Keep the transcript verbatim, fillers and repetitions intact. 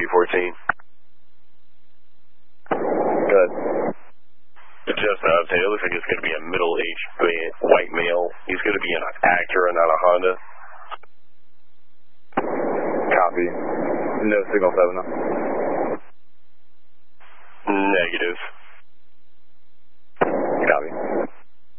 fourteen. Good. Just an update. It looks like it's going to be a middle-aged white male. He's going to be in an Acura, not a Honda. Copy. No signal seven.